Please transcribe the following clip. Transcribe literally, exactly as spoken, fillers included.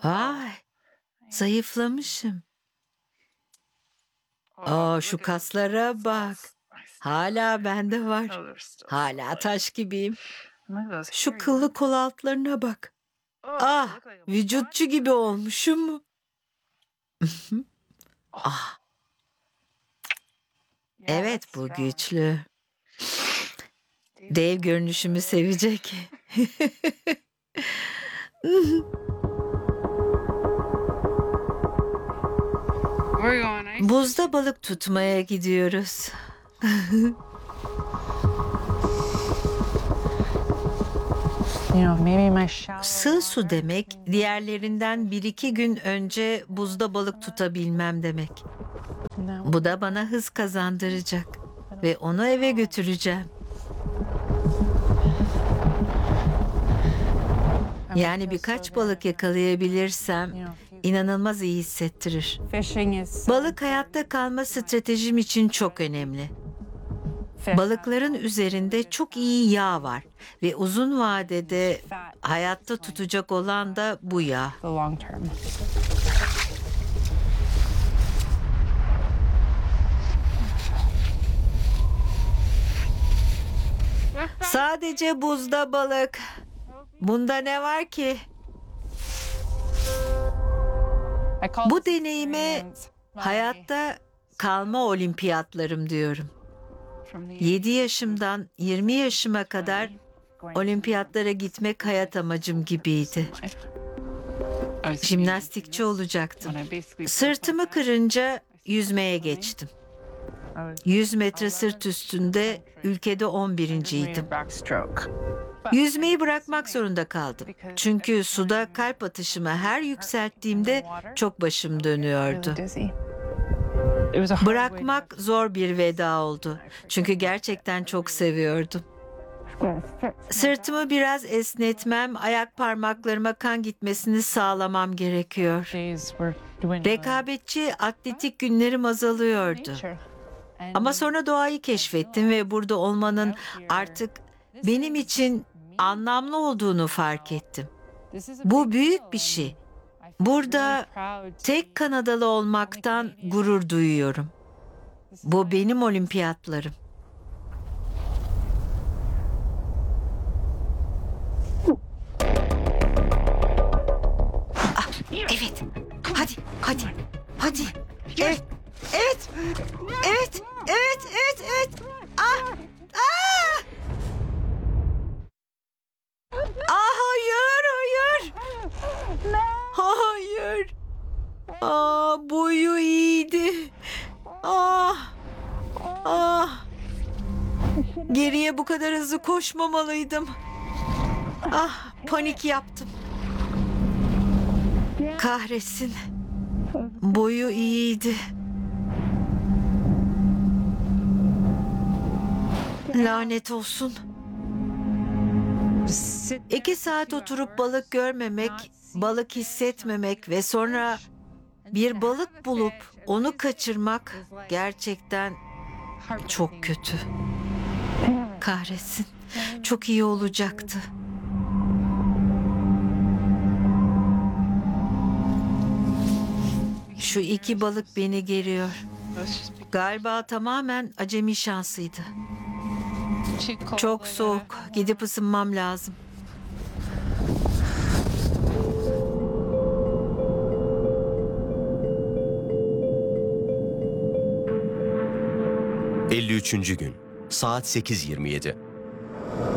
Ay, zayıflamışım. Aa, şu kaslara bak. Hala bende var. Hala taş gibiyim. Şu kıllı kol altlarına bak. Ah, vücutçu gibi olmuşum. Ah, evet bu güçlü. Dev görünüşümü sevecek. Buzda balık tutmaya gidiyoruz. Sığ su demek, diğerlerinden bir iki gün önce buzda balık tutabilmem demek. Bu da bana hız kazandıracak ve onu eve götüreceğim. Yani birkaç balık yakalayabilirsem inanılmaz iyi hissettirir. Balık hayatta kalma stratejim için çok önemli. Balıkların üzerinde çok iyi yağ var ve uzun vadede hayatta tutacak olan da bu yağ. Sadece buzda balık. Bunda ne var ki? Bu deneyime hayatta kalma olimpiyatlarım diyorum. yedi yaşımdan yirmi yaşıma kadar olimpiyatlara gitmek hayat amacım gibiydi. Jimnastikçi olacaktım. Sırtımı kırınca yüzmeye geçtim. yüz metre sırt üstünde ülkede on birinciydim. Yüzmeyi bırakmak zorunda kaldım. Çünkü suda kalp atışımı her yükselttiğimde çok başım dönüyordu. Bırakmak zor bir veda oldu. Çünkü gerçekten çok seviyordum. Sırtımı biraz esnetmem, ayak parmaklarıma kan gitmesini sağlamam gerekiyor. Rekabetçi atletik günlerim azalıyordu. Ama sonra doğayı keşfettim ve burada olmanın artık benim için anlamlı olduğunu fark ettim. Bu büyük bir şey. Burada tek Kanadalı olmaktan gurur duyuyorum. Bu benim olimpiyatlarım. Ah, evet. Hadi, hadi, hadi. Evet, evet, evet, evet, evet, evet. Ah, ah. Ah, hayır, hayır. Hayır. Aa, boyu iyiydi. Ah, ah. Geriye bu kadar hızlı koşmamalıydım. Ah, panik yaptım. Kahretsin. Boyu iyiydi. Lanet olsun. İki saat oturup balık görmemek, balık hissetmemek ve sonra bir balık bulup onu kaçırmak gerçekten çok kötü. Kahretsin. Çok iyi olacaktı. Şu iki balık beni geriyor. Galiba tamamen acemi şansıydı. Çok soğuk. Gidip ısınmam lazım. elli üçüncü gün. Saat sekiz yirmi yedi.